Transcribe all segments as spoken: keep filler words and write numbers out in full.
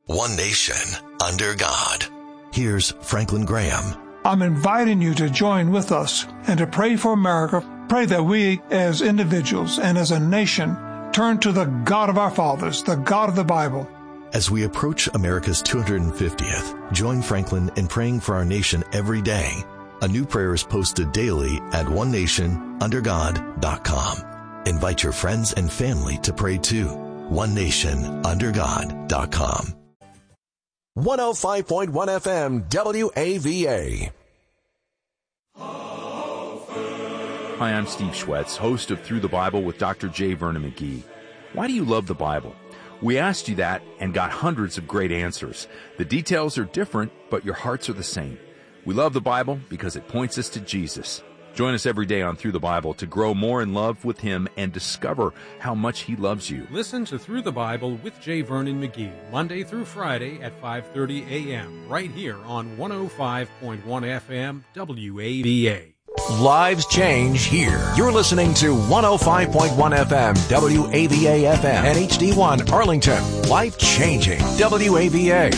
One nation, under God. Here's Franklin Graham. I'm inviting you to join with us and to pray for America. Pray that we as individuals and as a nation turn to the God of our fathers, the God of the Bible. As we approach America's two hundred fiftieth, join Franklin in praying for our nation every day. A new prayer is posted daily at one nation under god dot com. Invite your friends and family to pray too. one nation under god dot com. one oh five point one F M W A V A. Hi, I'm Steve Schwetz, host of Through the Bible with Doctor J. Vernon McGee. Why do you love the Bible? We asked you that and got hundreds of great answers. The details are different, but your hearts are the same. We love the Bible because it points us to Jesus. Join us every day on Through the Bible to grow more in love with Him and discover how much He loves you. Listen to Through the Bible with J. Vernon McGee, Monday through Friday at five thirty a.m., right here on one oh five point one F M W A V A. Lives change here. You're listening to one oh five point one F M, W A V A F M, and H D one Arlington. Life changing. W A V A.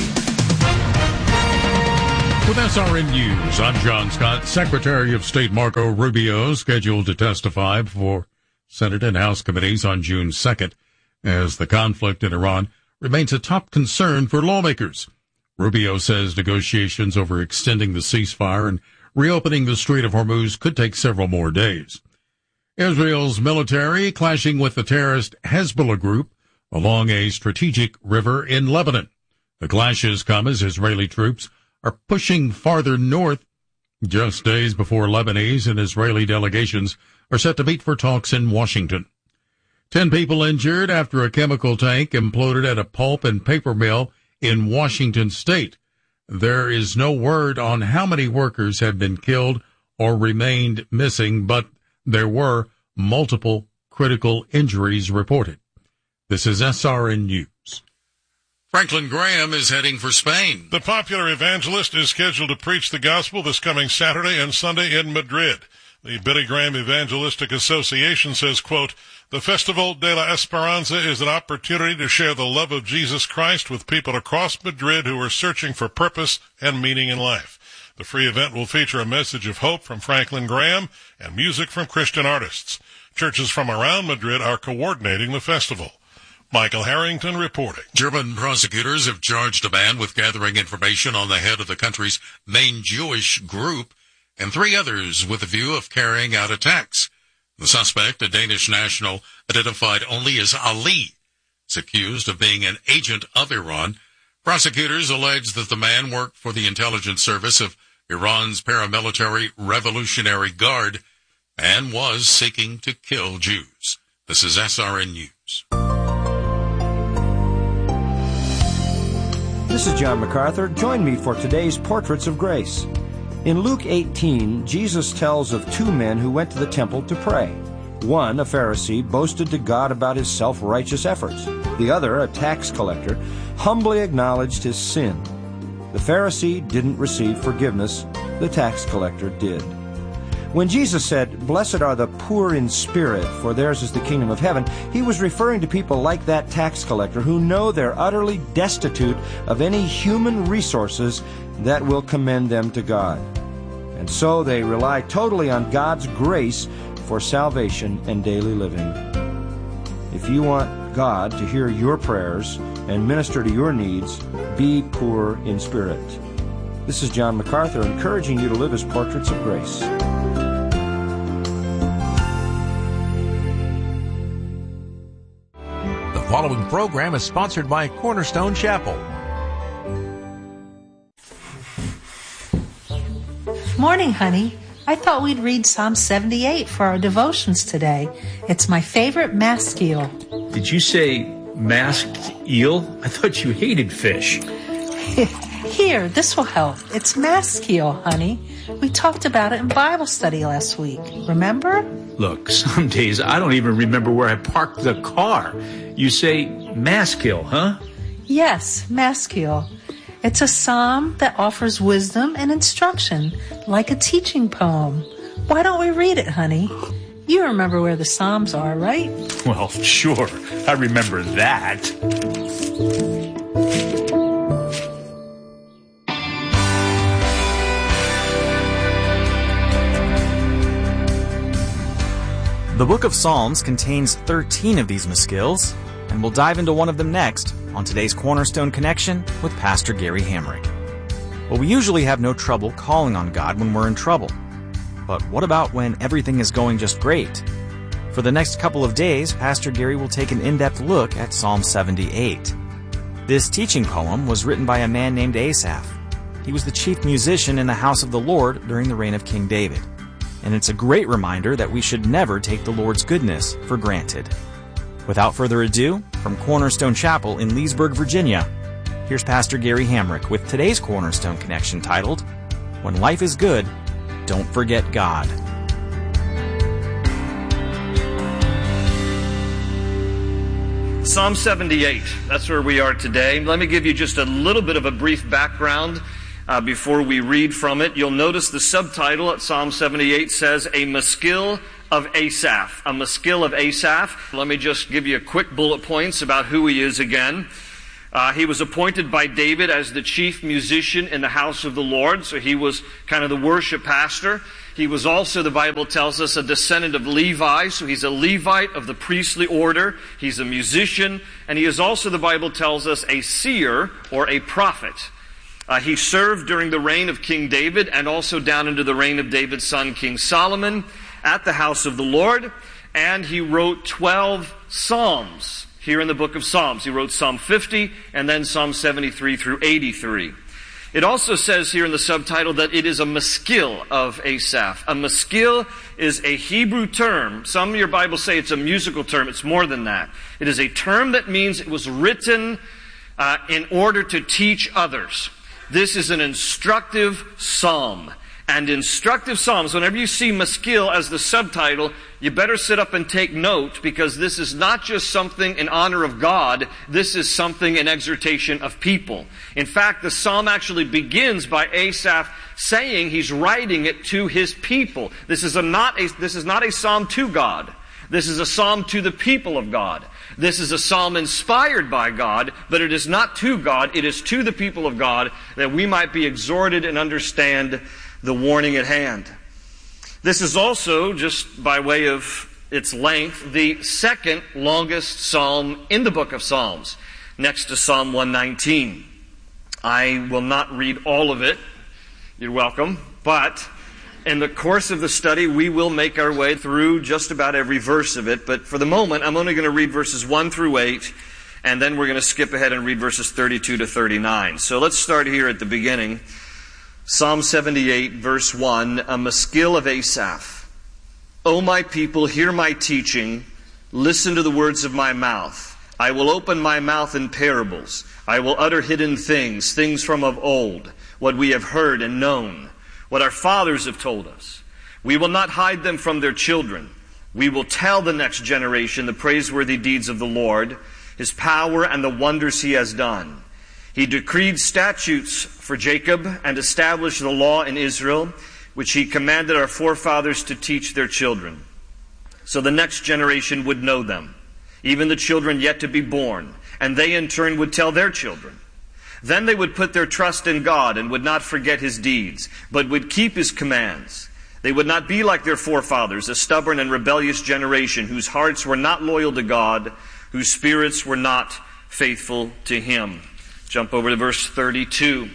With S R N News, I'm John Scott. Secretary of State Marco Rubio scheduled to testify before Senate and House committees on June second as the conflict in Iran remains a top concern for lawmakers. Rubio says negotiations over extending the ceasefire and reopening the Strait of Hormuz could take several more days. Israel's military clashing with the terrorist Hezbollah group along a strategic river in Lebanon. The clashes come as Israeli troops are pushing farther north just days before Lebanese and Israeli delegations are set to meet for talks in Washington. Ten people injured after a chemical tank imploded at a pulp and paper mill in Washington state. There is no word on how many workers have been killed or remained missing, but there were multiple critical injuries reported. This is S R N News. Franklin Graham is heading for Spain. The popular evangelist is scheduled to preach the gospel this coming Saturday and Sunday in Madrid. The Billy Graham Evangelistic Association says, quote, "The Festival de la Esperanza is an opportunity to share the love of Jesus Christ with people across Madrid who are searching for purpose and meaning in life. The free event will feature a message of hope from Franklin Graham and music from Christian artists. Churches from around Madrid are coordinating the festival." Michael Harrington reporting. German prosecutors have charged a man with gathering information on the head of the country's main Jewish group and three others with the view of carrying out attacks. The suspect, a Danish national identified only as Ali, is accused of being an agent of Iran. Prosecutors allege that the man worked for the intelligence service of Iran's paramilitary Revolutionary Guard and was seeking to kill Jews. This is S R N News. This is John MacArthur. Join me for today's Portraits of Grace. In Luke eighteen, Jesus tells of two men who went to the temple to pray. One, a Pharisee, boasted to God about his self-righteous efforts. The other, a tax collector, humbly acknowledged his sin. The Pharisee didn't receive forgiveness. The tax collector did. When Jesus said, "Blessed are the poor in spirit, for theirs is the kingdom of heaven," he was referring to people like that tax collector who know they're utterly destitute of any human resources that will commend them to God. And so they rely totally on God's grace for salvation and daily living. If you want God to hear your prayers and minister to your needs, be poor in spirit. This is John MacArthur encouraging you to live as portraits of grace. The following program is sponsored by Cornerstone Chapel. Morning, honey. I thought we'd read Psalm seventy-eight for our devotions today. It's my favorite maskil. Did you say masked eel? I thought you hated fish. Here, this will help. It's maskil, honey. We talked about it in Bible study last week. Remember? Look, some days I don't even remember where I parked the car. You say maskil, huh? Yes, maskil. It's a psalm that offers wisdom and instruction, like a teaching poem. Why don't we read it, honey? You remember where the psalms are, right? Well, sure. I remember that. The book of Psalms contains thirteen of these maskils, and we'll dive into one of them next on today's Cornerstone Connection with Pastor Gary Hamrick. Well, we usually have no trouble calling on God when we're in trouble. But what about when everything is going just great? For the next couple of days, Pastor Gary will take an in-depth look at Psalm seventy-eight. This teaching poem was written by a man named Asaph. He was the chief musician in the house of the Lord during the reign of King David. And it's a great reminder that we should never take the Lord's goodness for granted. Without further ado, from Cornerstone Chapel in Leesburg, Virginia, here's Pastor Gary Hamrick with today's Cornerstone Connection titled, When Life is Good, Don't Forget God. Psalm seventy-eight, that's where we are today. Let me give you just a little bit of a brief background uh, before we read from it. You'll notice the subtitle at Psalm seventy-eight says, A Maskil of Asaph. A Maskil of Asaph. Let me just give you a quick bullet points about who he is again. Uh, he was appointed by David as the chief musician in the house of the Lord, so he was kind of the worship pastor. He was also, the Bible tells us, a descendant of Levi, so he's a Levite of the priestly order. He's a musician, and he is also, the Bible tells us, a seer or a prophet. Uh, he served during the reign of King David and also down into the reign of David's son, King Solomon, at the house of the Lord, and he wrote twelve psalms here in the book of Psalms. He wrote Psalm fifty and then Psalm seventy-three through eighty-three. It also says here in the subtitle that it is a maskil of Asaph. A maskil is a Hebrew term. Some of your Bibles say it's a musical term. It's more than that. It is a term that means it was written uh, in order to teach others. This is an instructive psalm. And instructive psalms, whenever you see maskil as the subtitle, you better sit up and take note, because this is not just something in honor of God, this is something in exhortation of people. In fact, the psalm actually begins by Asaph saying he's writing it to his people. This is a not a, this is not a psalm to God. This is a psalm to the people of God. This is a psalm inspired by God, but it is not to God, it is to the people of God, that we might be exhorted and understand the warning at hand. This is also, just by way of its length, the second longest psalm in the book of Psalms, next to Psalm one nineteen. I will not read all of it. You're welcome. But in the course of the study, we will make our way through just about every verse of it. But for the moment, I'm only going to read verses one through eight, and then we're going to skip ahead and read verses thirty-two to thirty-nine. So let's start here at the beginning. Psalm seventy-eight, verse one, a maskil of Asaph. O my people, hear my teaching. Listen to the words of my mouth. I will open my mouth in parables. I will utter hidden things, things from of old, what we have heard and known, what our fathers have told us. We will not hide them from their children. We will tell the next generation the praiseworthy deeds of the Lord, His power and the wonders He has done. He decreed statutes for Jacob and established the law in Israel, which He commanded our forefathers to teach their children, so the next generation would know them, even the children yet to be born, and they in turn would tell their children. Then they would put their trust in God and would not forget His deeds, but would keep His commands. They would not be like their forefathers, a stubborn and rebellious generation whose hearts were not loyal to God, whose spirits were not faithful to Him. Jump over to verse thirty-two.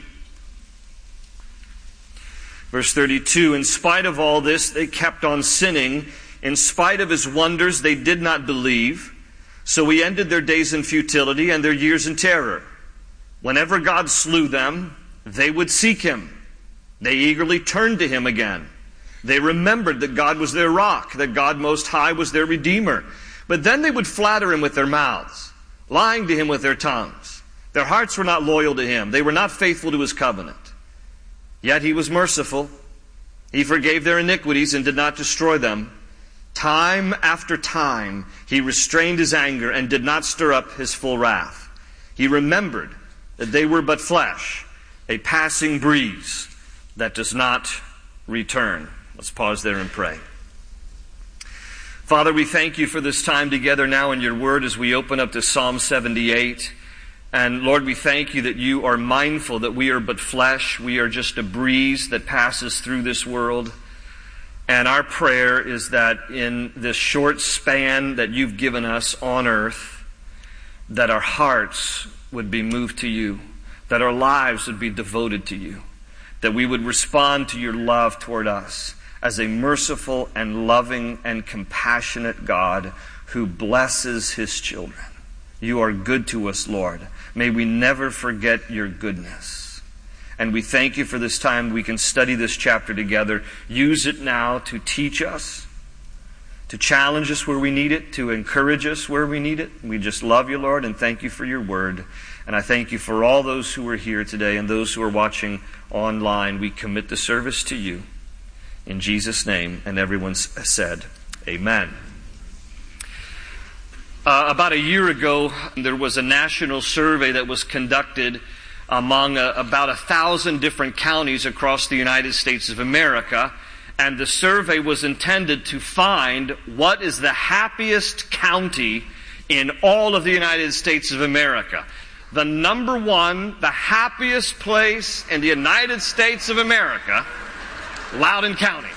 Verse thirty-two, in spite of all this, they kept on sinning. In spite of His wonders, they did not believe. So He ended their days in futility and their years in terror. Whenever God slew them, they would seek Him. They eagerly turned to Him again. They remembered that God was their rock, that God Most High was their Redeemer. But then they would flatter Him with their mouths, lying to Him with their tongues. Their hearts were not loyal to Him. They were not faithful to His covenant. Yet He was merciful. He forgave their iniquities and did not destroy them. Time after time, He restrained His anger and did not stir up His full wrath. He remembered that they were but flesh, a passing breeze that does not return. Let's pause there and pray. Father, we thank You for this time together now in Your Word as we open up to Psalm seventy-eight. And Lord, we thank You that You are mindful that we are but flesh. We are just a breeze that passes through this world. And our prayer is that in this short span that you've given us on earth, that our hearts would be moved to you, that our lives would be devoted to you, that we would respond to your love toward us as a merciful and loving and compassionate God who blesses His children. You are good to us, Lord. May we never forget your goodness. And we thank you for this time we can study this chapter together. Use it now to teach us, to challenge us where we need it, to encourage us where we need it. We just love you, Lord, and thank you for your word. And I thank you for all those who are here today and those who are watching online. We commit the service to you. In Jesus' name, and everyone said, amen. Uh, about a year ago, there was a national survey that was conducted among uh, about a thousand different counties across the United States of America. And the survey was intended to find what is the happiest county in all of the United States of America. The number one, the happiest place in the United States of America, Loudoun County.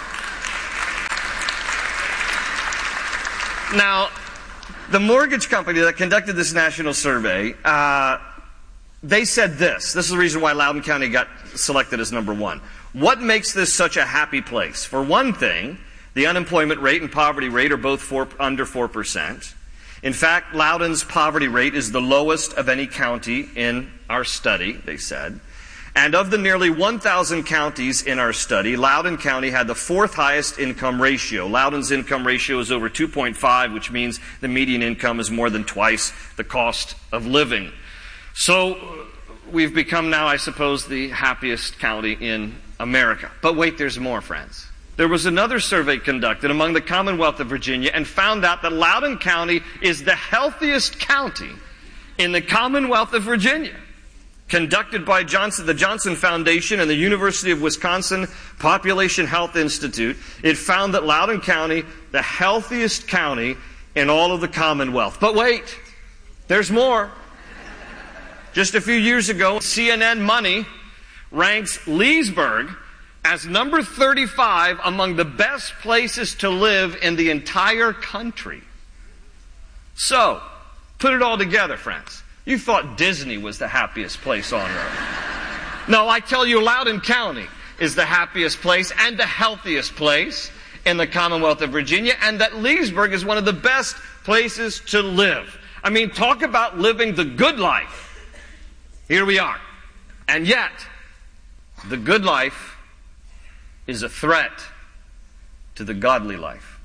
Now, the mortgage company that conducted this national survey, uh, they said this. This is the reason why Loudoun County got selected as number one. What makes this such a happy place? For one thing, the unemployment rate and poverty rate are both four, under four percent. In fact, Loudoun's poverty rate is the lowest of any county in our study, they said. And of the nearly one thousand counties in our study, Loudoun County had the fourth highest income ratio. Loudoun's income ratio is over two point five, which means the median income is more than twice the cost of living. So we've become now, I suppose, the happiest county in America. But wait, there's more, friends. There was another survey conducted among the Commonwealth of Virginia and found out that Loudoun County is the healthiest county in the Commonwealth of Virginia. Conducted by Johnson, the Johnson Foundation and the University of Wisconsin Population Health Institute, it found that Loudoun County, the healthiest county in all of the Commonwealth. But wait, there's more. Just a few years ago, C N N Money ranks Leesburg as number thirty-five among the best places to live in the entire country. So, put it all together, friends. You thought Disney was the happiest place on earth. No, I tell you, Loudoun County is the happiest place and the healthiest place in the Commonwealth of Virginia, and that Leesburg is one of the best places to live. I mean, talk about living the good life. Here we are. And yet, the good life is a threat to the godly life.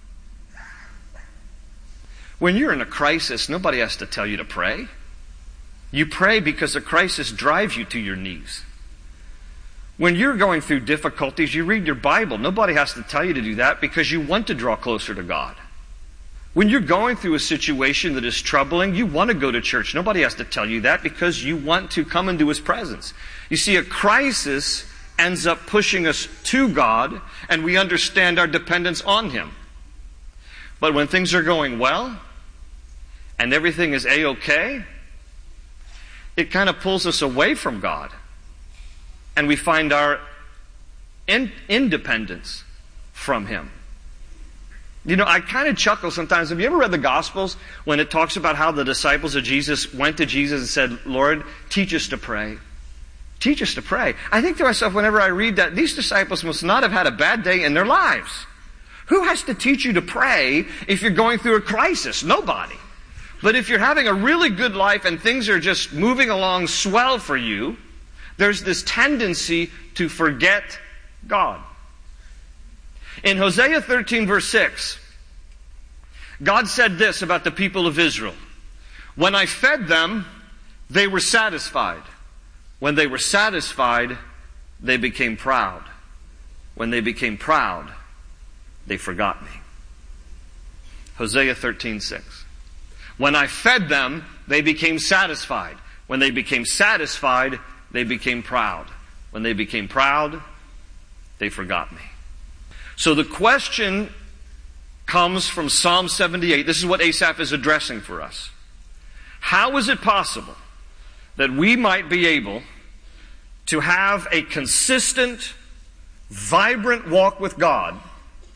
When you're in a crisis, nobody has to tell you to pray. You pray because the crisis drives you to your knees. When you're going through difficulties, you read your Bible. Nobody has to tell you to do that because you want to draw closer to God. When you're going through a situation that is troubling, you want to go to church. Nobody has to tell you that because you want to come into His presence. You see, a crisis ends up pushing us to God, and we understand our dependence on Him. But when things are going well, and everything is A-okay, it kind of pulls us away from God. And we find our in- independence from Him. You know, I kind of chuckle sometimes. Have you ever read the Gospels when it talks about how the disciples of Jesus went to Jesus and said, Lord, teach us to pray. Teach us to pray. I think to myself whenever I read that, these disciples must not have had a bad day in their lives. Who has to teach you to pray if you're going through a crisis? Nobody. But if you're having a really good life and things are just moving along swell for you, there's this tendency to forget God. In Hosea thirteen verse six, God said this about the people of Israel. When I fed them, they were satisfied. When they were satisfied, they became proud. When they became proud, they forgot me. Hosea thirteen six. When I fed them, they became satisfied. When they became satisfied, they became proud. When they became proud, they forgot me. So the question comes from Psalm seventy-eight. This is what Asaph is addressing for us. How is it possible that we might be able to have a consistent, vibrant walk with God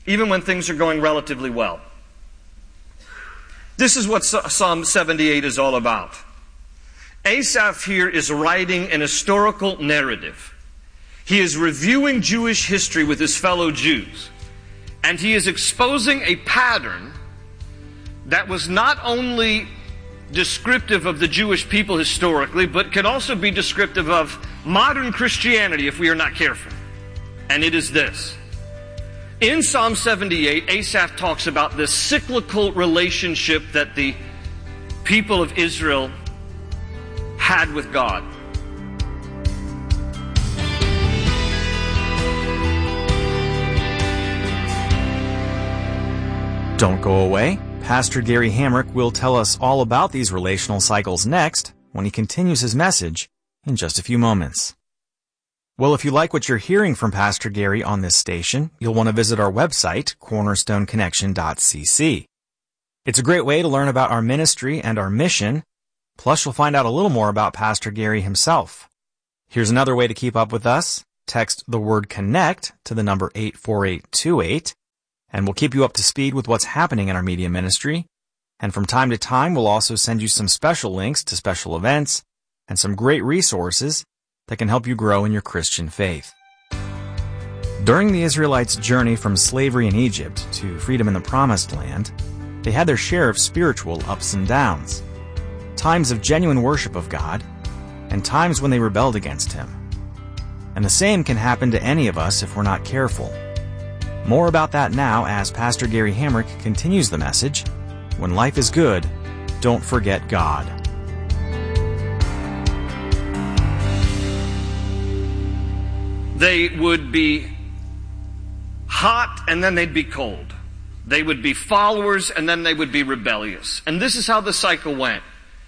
even when things are going relatively well. This is what Psalm seventy-eight is all about. Asaph here is writing an historical narrative. He is reviewing Jewish history with his fellow Jews. And he is exposing a pattern that was not only descriptive of the Jewish people historically, but can also be descriptive of modern Christianity if we are not careful. And it is this. In Psalm seventy-eight, Asaph talks about this cyclical relationship that the people of Israel had with God. Don't go away. Pastor Gary Hamrick will tell us all about these relational cycles next when he continues his message in just a few moments. Well, if you like what you're hearing from Pastor Gary on this station, you'll want to visit our website, cornerstone connection dot c c. It's a great way to learn about our ministry and our mission, plus you'll find out a little more about Pastor Gary himself. Here's another way to keep up with us. Text the word CONNECT to the number eight four eight two eight, and we'll keep you up to speed with what's happening in our media ministry. And from time to time, we'll also send you some special links to special events and some great resources that can help you grow in your Christian faith. During the Israelites' journey from slavery in Egypt to freedom in the Promised Land, they had their share of spiritual ups and downs, times of genuine worship of God, and times when they rebelled against Him. And the same can happen to any of us if we're not careful. More about that now as Pastor Gary Hamrick continues the message, When Life is Good, Don't Forget God. They would be hot and then they'd be cold. They would be followers and then they would be rebellious. And this is how the cycle went.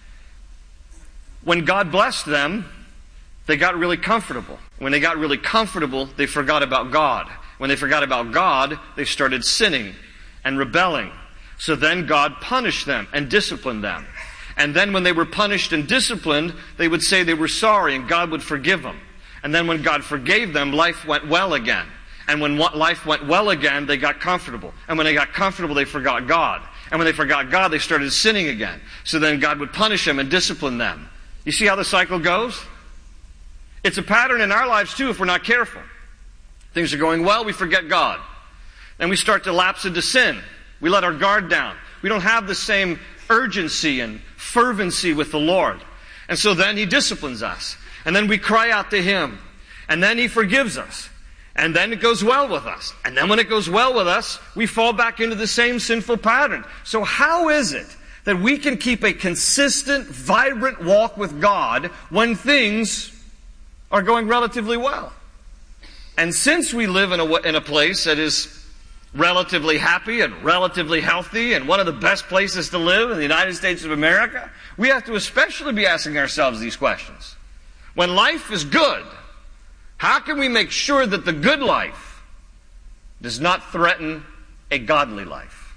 When God blessed them, they got really comfortable. When they got really comfortable, they forgot about God. When they forgot about God, they started sinning and rebelling. So then God punished them and disciplined them. And then when they were punished and disciplined, they would say they were sorry and God would forgive them. And then when God forgave them, life went well again. And when life went well again, they got comfortable. And when they got comfortable, they forgot God. And when they forgot God, they started sinning again. So then God would punish them and discipline them. You see how the cycle goes? It's a pattern in our lives too if we're not careful. Things are going well, we forget God. Then we start to lapse into sin. We let our guard down. We don't have the same urgency and fervency with the Lord. And so then He disciplines us. And then we cry out to Him. And then He forgives us. And then it goes well with us. And then when it goes well with us, we fall back into the same sinful pattern. So how is it that we can keep a consistent, vibrant walk with God when things are going relatively well? And since we live in a, in a place that is relatively happy and relatively healthy and one of the best places to live in the United States of America, we have to especially be asking ourselves these questions. When life is good, how can we make sure that the good life does not threaten a godly life?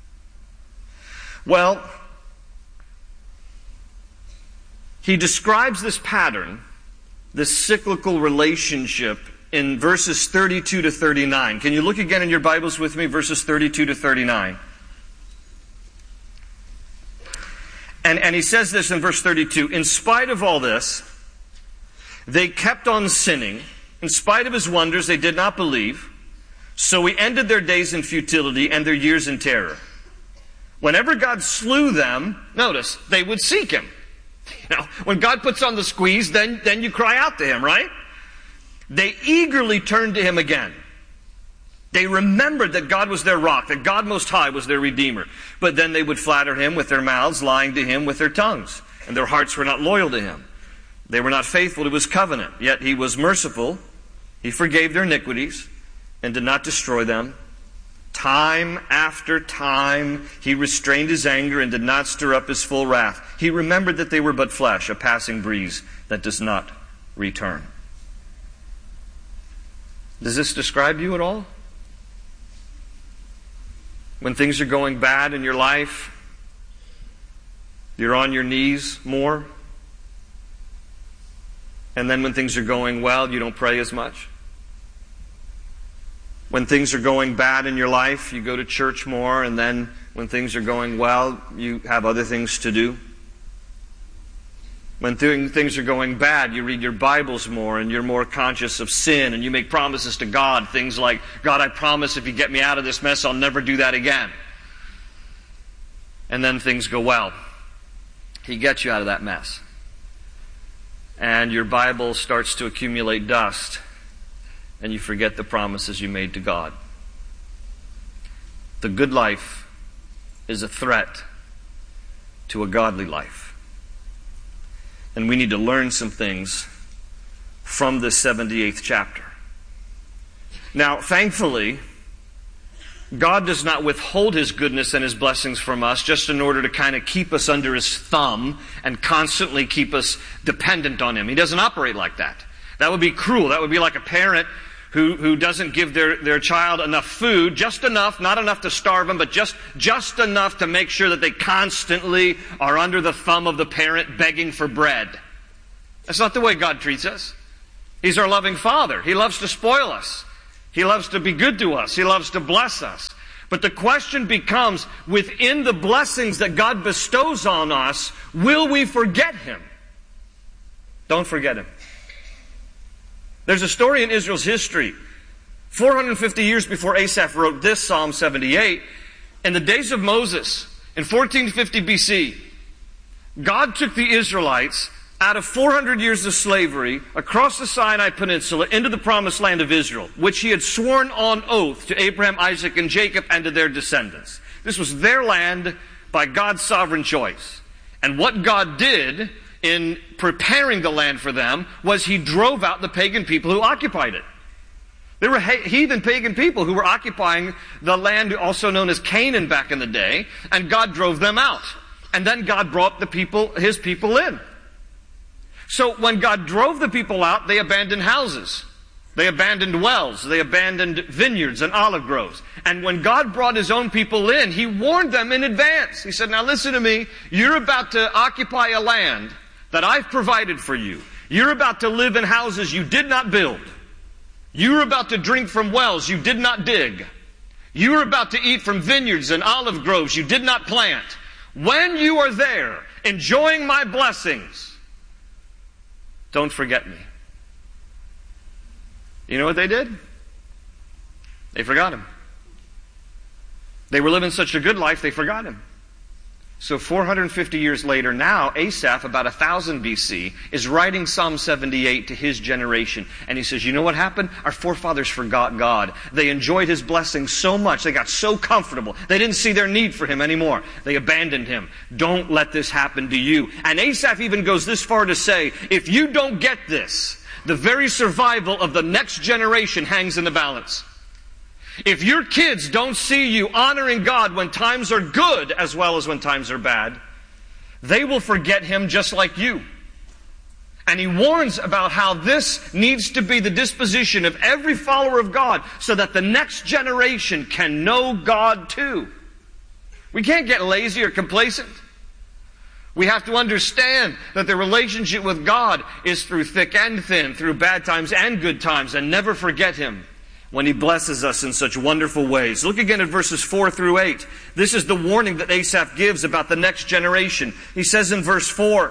Well, he describes this pattern, this cyclical relationship, in verses thirty-two to thirty-nine. Can you look again in your Bibles with me, verses thirty-two to thirty-nine? And, and he says this in verse thirty-two, in spite of all this, they kept on sinning. In spite of His wonders, they did not believe. So He ended their days in futility and their years in terror. Whenever God slew them, notice, they would seek Him. You know, when God puts on the squeeze, then, then you cry out to Him, right? They eagerly turned to Him again. They remembered that God was their rock, that God Most High was their Redeemer. But then they would flatter Him with their mouths, lying to Him with their tongues. And their hearts were not loyal to Him. They were not faithful to His covenant. Yet He was merciful. He forgave their iniquities and did not destroy them. Time after time, He restrained His anger and did not stir up His full wrath. He remembered that they were but flesh, a passing breeze that does not return. Does this describe you at all? When things are going bad in your life, you're on your knees more? And then when things are going well, you don't pray as much? When things are going bad in your life, you go to church more, and then when things are going well, you have other things to do. When th- things are going bad, you read your Bibles more, and you're more conscious of sin, and you make promises to God, things like, God, I promise if you get me out of this mess, I'll never do that again. And then things go well. He gets you out of that mess. And your Bible starts to accumulate dust, and you forget the promises you made to God. The good life is a threat to a godly life. And we need to learn some things from this seventy-eighth chapter. Now, thankfully, God does not withhold His goodness and His blessings from us just in order to kind of keep us under His thumb and constantly keep us dependent on Him. He doesn't operate like that. That would be cruel. That would be like a parent who, who doesn't give their, their child enough food, just enough, not enough to starve them, but just, just enough to make sure that they constantly are under the thumb of the parent begging for bread. That's not the way God treats us. He's our loving Father. He loves to spoil us. He loves to be good to us. He loves to bless us. But the question becomes, within the blessings that God bestows on us, will we forget Him? Don't forget Him. There's a story in Israel's history. four hundred fifty years before Asaph wrote this Psalm seventy-eight, in the days of Moses, in fourteen fifty B C, God took the Israelites out of four hundred years of slavery across the Sinai Peninsula into the promised land of Israel, which He had sworn on oath to Abraham, Isaac, and Jacob and to their descendants. This was their land by God's sovereign choice. And what God did in preparing the land for them was He drove out the pagan people who occupied it. There were heathen pagan people who were occupying the land also known as Canaan back in the day, and God drove them out. And then God brought the people, His people in. So when God drove the people out, they abandoned houses. They abandoned wells. They abandoned vineyards and olive groves. And when God brought His own people in, He warned them in advance. He said, now listen to me. You're about to occupy a land that I've provided for you. You're about to live in houses you did not build. You're about to drink from wells you did not dig. You're about to eat from vineyards and olive groves you did not plant. When you are there, enjoying my blessings, don't forget me. You know what they did? They forgot Him. They were living such a good life, they forgot Him. So four hundred fifty years later, now Asaph, about one thousand B C, is writing Psalm seventy-eight to his generation. And he says, you know what happened? Our forefathers forgot God. They enjoyed His blessings so much. They got so comfortable. They didn't see their need for Him anymore. They abandoned Him. Don't let this happen to you. And Asaph even goes this far to say, if you don't get this, the very survival of the next generation hangs in the balance. If your kids don't see you honoring God when times are good as well as when times are bad, they will forget Him just like you. And he warns about how this needs to be the disposition of every follower of God so that the next generation can know God too. We can't get lazy or complacent. We have to understand that the relationship with God is through thick and thin, through bad times and good times, and never forget Him when He blesses us in such wonderful ways. Look again at verses four through eight. This is the warning that Asaph gives about the next generation. He says in verse four,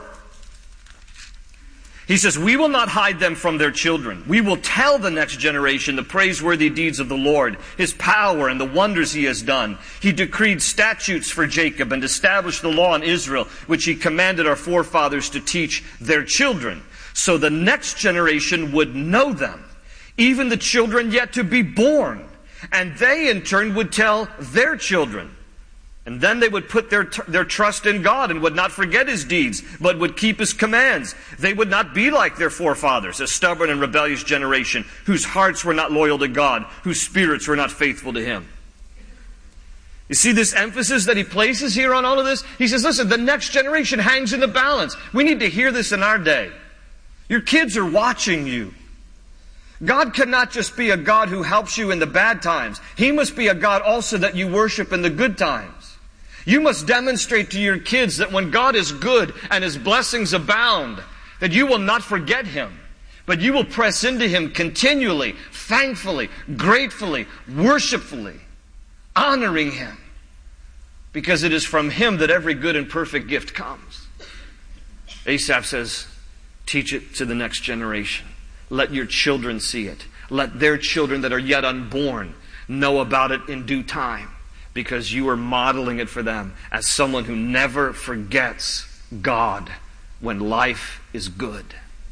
he says, we will not hide them from their children. We will tell the next generation the praiseworthy deeds of the Lord, His power and the wonders He has done. He decreed statutes for Jacob and established the law in Israel, which He commanded our forefathers to teach their children, so the next generation would know them, even the children yet to be born. And they in turn would tell their children. And then they would put their, their trust in God and would not forget His deeds, but would keep His commands. They would not be like their forefathers, a stubborn and rebellious generation, whose hearts were not loyal to God, whose spirits were not faithful to Him. You see this emphasis that he places here on all of this? He says, listen, the next generation hangs in the balance. We need to hear this in our day. Your kids are watching you. God cannot just be a God who helps you in the bad times. He must be a God also that you worship in the good times. You must demonstrate to your kids that when God is good and His blessings abound, that you will not forget Him, but you will press into Him continually, thankfully, gratefully, worshipfully, honoring Him, because it is from Him that every good and perfect gift comes. Asaph says, teach it to the next generation. Let your children see it. Let their children that are yet unborn know about it in due time, because you are modeling it for them as someone who never forgets God when life is good.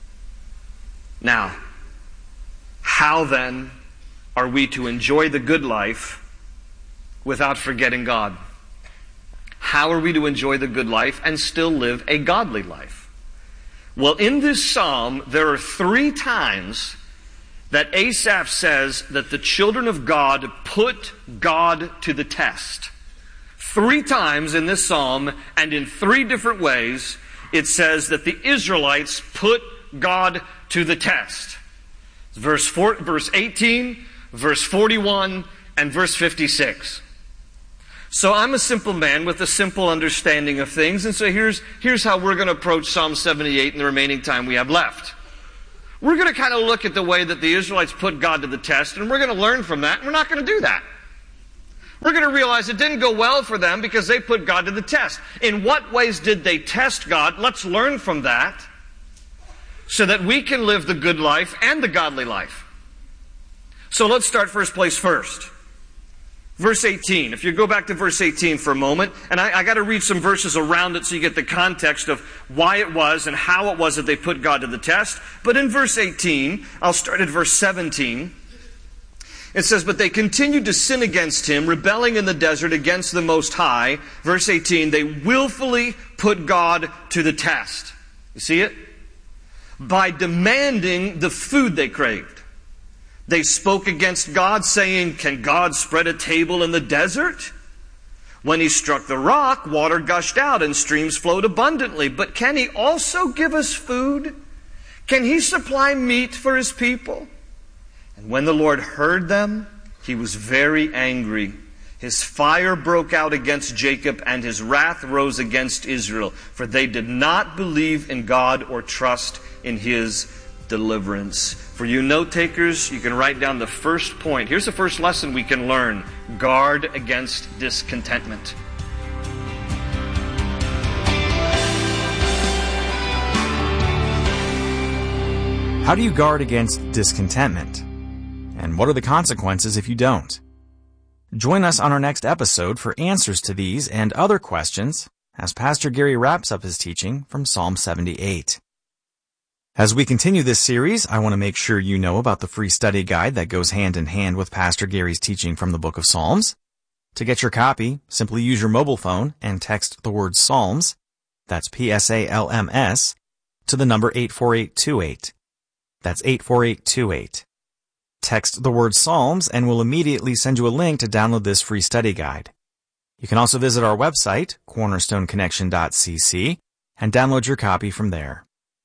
Now, how then are we to enjoy the good life without forgetting God? How are we to enjoy the good life and still live a godly life? Well, in this psalm, there are three times that Asaph says that the children of God put God to the test. Three times in this psalm, and in three different ways, it says that the Israelites put God to the test. Verse four, verse eighteen, verse forty-one, and verse fifty-six. So I'm a simple man with a simple understanding of things, and so here's, here's how we're going to approach Psalm seventy-eight in the remaining time we have left. We're going to kind of look at the way that the Israelites put God to the test, and we're going to learn from that, and we're not going to do that. We're going to realize it didn't go well for them because they put God to the test. In what ways did they test God? Let's learn from that so that we can live the good life and the godly life. So let's start first place first. Verse eighteen. If you go back to verse eighteen for a moment, and I, I got to read some verses around it so you get the context of why it was and how it was that they put God to the test. But in verse eighteen, I'll start at verse seventeen. It says, but they continued to sin against Him, rebelling in the desert against the Most High. Verse eighteen, they willfully put God to the test. You see it? By demanding the food they craved. They spoke against God, saying, can God spread a table in the desert? When He struck the rock, water gushed out and streams flowed abundantly. But can He also give us food? Can He supply meat for His people? And when the Lord heard them, He was very angry. His fire broke out against Jacob, and His wrath rose against Israel, for they did not believe in God or trust in His deliverance. For you note takers, you can write down the first point. Here's the first lesson we can learn. Guard against discontentment. How do you guard against discontentment? And what are the consequences if you don't? Join us on our next episode for answers to these and other questions as Pastor Gary wraps up his teaching from Psalm seventy-eight. As we continue this series, I want to make sure you know about the free study guide that goes hand in hand with Pastor Gary's teaching from the book of Psalms. To get your copy, simply use your mobile phone and text the word Psalms, that's P S A L M S, to the number eight four eight two eight. That's eight four eight two eight. Text the word Psalms and we'll immediately send you a link to download this free study guide. You can also visit our website, cornerstone connection dot c c, and download your copy from there.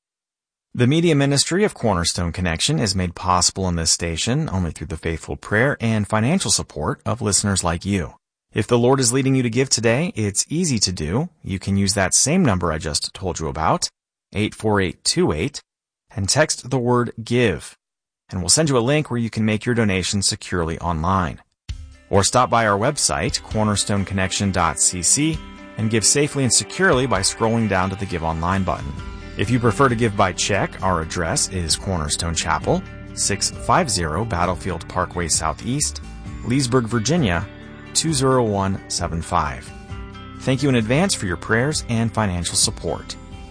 The media ministry of Cornerstone Connection is made possible in this station only through the faithful prayer and financial support of listeners like you. If the Lord is leading you to give today, it's easy to do. You can use that same number I just told you about, eight four eight two eight, and text the word GIVE, and we'll send you a link where you can make your donation securely online. Or stop by our website, cornerstone connection dot c c, and give safely and securely by scrolling down to the Give Online button. If you prefer to give by check, our address is Cornerstone Chapel, six fifty Battlefield Parkway Southeast, Leesburg, Virginia, two zero one seven five. Thank you in advance for your prayers and financial support.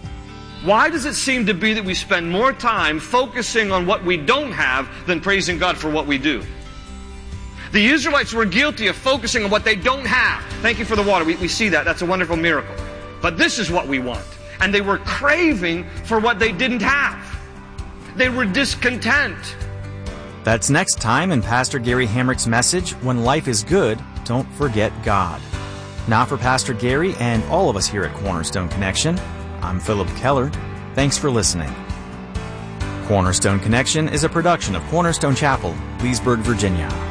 Why does it seem to be that we spend more time focusing on what we don't have than praising God for what we do? The Israelites were guilty of focusing on what they don't have. Thank you for the water. We, we see that. That's a wonderful miracle. But this is what we want. And they were craving for what they didn't have. They were discontent. That's next time in Pastor Gary Hamrick's message, When Life is Good, Don't Forget God. Now for Pastor Gary and all of us here at Cornerstone Connection, I'm Philip Keller. Thanks for listening. Cornerstone Connection is a production of Cornerstone Chapel, Leesburg, Virginia.